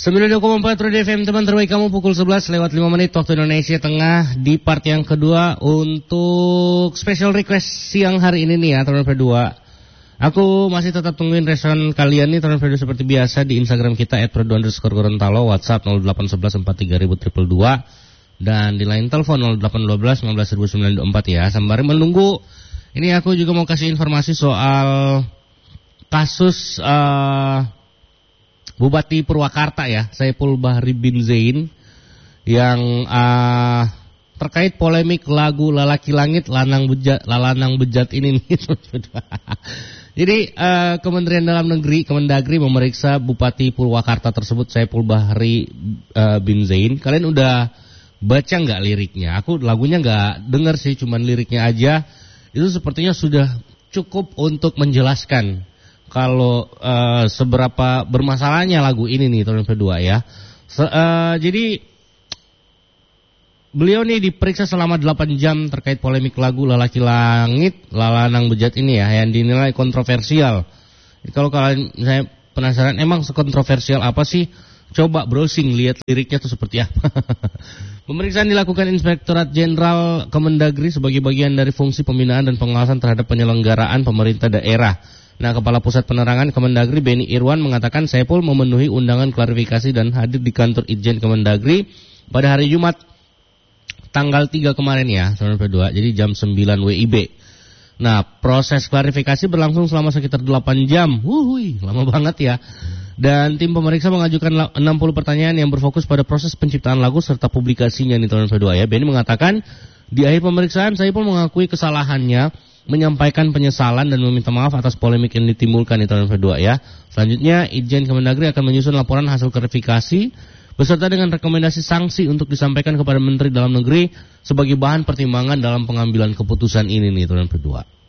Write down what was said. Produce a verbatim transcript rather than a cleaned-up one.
sembilan puluh dua koma empat Radio F M, teman terbaik kamu, pukul sebelas lewat lima menit waktu Indonesia Tengah. Di part yang kedua untuk special request siang hari ini nih ya teman berdua. Aku masih tetap tungguin respon kalian nih teman berdua seperti biasa di Instagram kita et prodo underscore gorontalo, WhatsApp nol delapan satu satu empat tiga nol nol nol dua dan di line telepon nol delapan satu dua satu sembilan sembilan dua empat ya. Sembari menunggu ini aku juga mau kasih informasi soal kasus uh, Bupati Purwakarta ya, Saiful Bahri bin Zain yang uh, terkait polemik lagu Lalaki Langit Lanang Bejat Lalanang Bejat ini nih. Jadi uh, Kementerian Dalam Negeri Kemendagri memeriksa Bupati Purwakarta tersebut Saiful Bahri uh, bin Zain. Kalian udah baca nggak liriknya? Aku lagunya nggak dengar sih, cuman liriknya aja. Itu sepertinya sudah cukup untuk menjelaskan kalau uh, seberapa bermasalahnya lagu ini nih tahun kedua ya. Se, uh, jadi beliau nih diperiksa selama delapan jam terkait polemik lagu Lalaki Langit Lalanang Bejat ini ya, yang dinilai kontroversial. Jadi kalau kalian saya penasaran emang sekontroversial apa sih? Coba browsing lihat liriknya tuh seperti apa. Pemeriksaan dilakukan Inspektorat Jenderal Kemendagri sebagai bagian dari fungsi pembinaan dan pengawasan terhadap penyelenggaraan pemerintah daerah. Nah, Kepala Pusat Penerangan Kemendagri Beni Irwan mengatakan Saiful memenuhi undangan klarifikasi dan hadir di kantor Itjen Kemendagri pada hari Jumat tanggal tiga kemarin ya, sembilan puluh dua. Jadi jam sembilan W I B. Nah, proses klarifikasi berlangsung selama sekitar delapan jam. Wuhui, lama banget ya. Dan tim pemeriksa mengajukan enam puluh pertanyaan yang berfokus pada proses penciptaan lagu serta publikasinya nih tahun dua ya. Beni mengatakan di akhir pemeriksaan Saiful mengakui kesalahannya, menyampaikan penyesalan dan meminta maaf atas polemik yang ditimbulkan di tahun kedua ya. Selanjutnya Itjen Kemendagri akan menyusun laporan hasil klarifikasi beserta dengan rekomendasi sanksi untuk disampaikan kepada Menteri Dalam Negeri sebagai bahan pertimbangan dalam pengambilan keputusan ini nih tahun kedua.